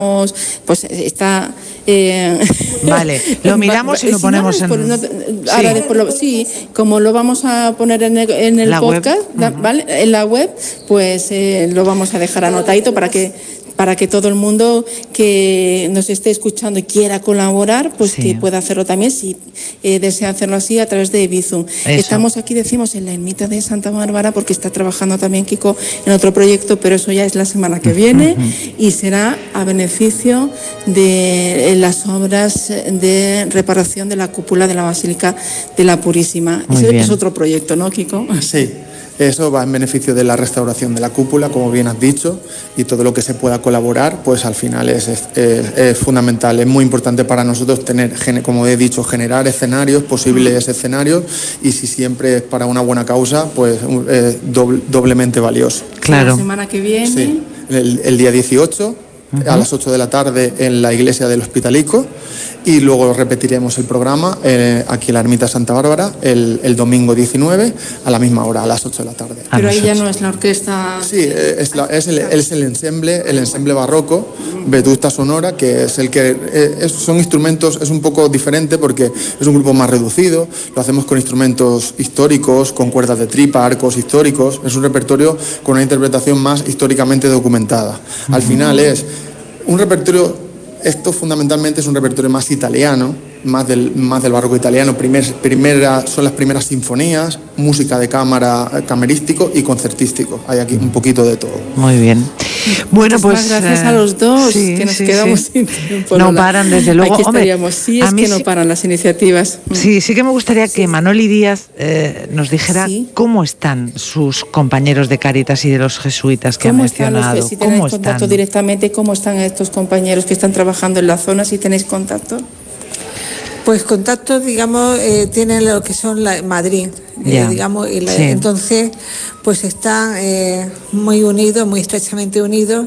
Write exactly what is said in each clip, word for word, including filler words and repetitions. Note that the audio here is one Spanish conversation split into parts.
pues está... Eh, vale, lo miramos y lo ponemos si no, en... No, ahora sí. Después lo, sí, como lo vamos a poner en el, en el podcast, web. ¿Vale? En la web, pues eh, lo vamos a dejar anotadito para que para que todo el mundo que nos esté escuchando y quiera colaborar, pues sí. que pueda hacerlo también, si eh, desea hacerlo así, a través de Bizum. Eso. Estamos aquí, decimos, en la ermita de Santa Bárbara, porque está trabajando también Kiko en otro proyecto, pero eso ya es la semana que viene, uh-huh. y será a beneficio de las obras de reparación de la cúpula de la Basílica de la Purísima. Muy Ese bien. Es otro proyecto, ¿no, Kiko? Sí. Eso va en beneficio de la restauración de la cúpula, como bien has dicho, y todo lo que se pueda colaborar, pues al final es, es, es fundamental. Es muy importante para nosotros tener, como he dicho, generar escenarios, posibles escenarios, y si siempre es para una buena causa, pues es doble, doblemente valioso. Claro. La semana que viene. Sí, el, el día dieciocho, uh-huh. a las ocho de la tarde en la iglesia del Hospitalico, y luego repetiremos el programa eh, aquí en la ermita Santa Bárbara el, el domingo diecinueve a la misma hora, a las ocho de la tarde. Pero ahí ya no es la orquesta... Sí, es, la, es, el, es el ensemble, el ensemble barroco, Vetusta Sonora, que es el que... Eh, es, son instrumentos, es un poco diferente porque es un grupo más reducido, lo hacemos con instrumentos históricos, con cuerdas de tripa, arcos históricos, es un repertorio con una interpretación más históricamente documentada. Al final es un repertorio... Esto fundamentalmente es un repertorio más italiano, más del, más del barroco italiano. Primer, primera, son las primeras sinfonías, música de cámara, camerístico y concertístico. Hay aquí un poquito de todo. Muy bien. Bueno, pues... gracias eh, a los dos, sí, que nos sí, quedamos sí. sin tiempo. No paran, desde luego. Aquí estaríamos. Sí, es que no paran las iniciativas. Sí, sí que me gustaría que Manoli Díaz eh, nos dijera ¿Sí? cómo están sus compañeros de Cáritas y de los jesuitas que ha mencionado. Los, si tenéis ¿Cómo contacto están? directamente, ¿cómo están estos compañeros que están trabajando en la zona? Si tenéis contacto. Pues contactos, digamos, eh, tienen lo que son la, Madrid, yeah. eh, digamos, y la, sí. entonces, pues están eh, muy unidos, muy estrechamente unidos,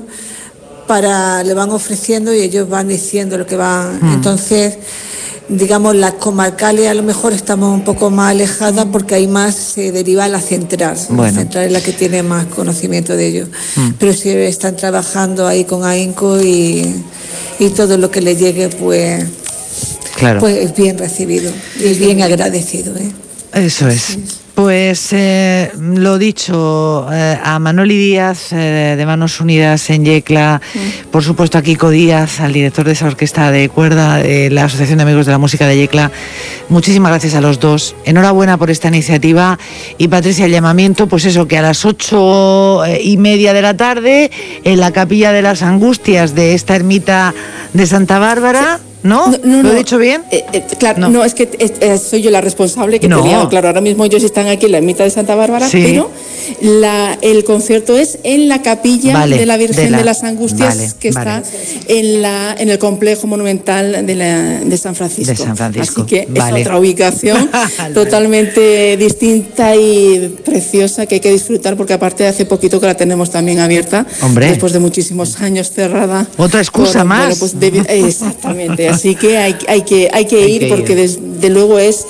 para le van ofreciendo y ellos van diciendo lo que van. Mm. Entonces, digamos, las comarcales a lo mejor estamos un poco más alejadas porque ahí más se deriva la central. Bueno. La central es la que tiene más conocimiento de ellos. Mm. Pero sí están trabajando ahí con ahínco y, y todo lo que les llegue, pues... Claro. Pues es bien recibido y bien agradecido. ¿eh? Eso es. Pues eh, lo dicho, eh, a Manoli Díaz eh, de Manos Unidas en Yecla, mm. por supuesto a Kiko Díaz, al director de esa orquesta de cuerda de la Asociación de Amigos de la Música de Yecla, muchísimas gracias a los dos. Enhorabuena por esta iniciativa. Y Patricia, el llamamiento, pues eso, que a las ocho y media de la tarde en la Capilla de las Angustias de esta ermita de Santa Bárbara... Sí. ¿No? no, no ¿Lo he dicho bien? Eh, eh, claro, no. no, es que eh, soy yo la responsable que no. tenía, claro, ahora mismo ellos están aquí en la ermita de Santa Bárbara, sí. pero la, el concierto es en la capilla vale, de la Virgen de, la, de las Angustias, vale, que vale. está en, la, en el complejo monumental de, la, de San Francisco. De San Francisco. Así que vale. es otra ubicación totalmente distinta y preciosa que hay que disfrutar, porque aparte de hace poquito que la tenemos también abierta, Hombre. después de muchísimos años cerrada. Otra excusa por, más. Bueno, pues de, exactamente. Así que hay, hay que hay que hay ir que porque ir. desde luego es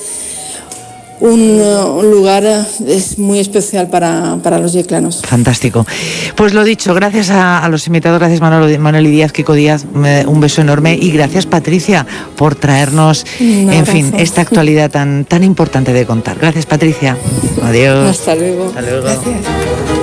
un, un lugar es muy especial para, para los yeclanos. Fantástico. Pues lo dicho, gracias a, a los invitados, gracias Manolo, Manoli Díaz, Kiko Díaz, un beso enorme, y gracias Patricia por traernos, en fin, esta actualidad tan, tan importante de contar. Gracias Patricia. Adiós. Hasta luego. Hasta luego. Gracias.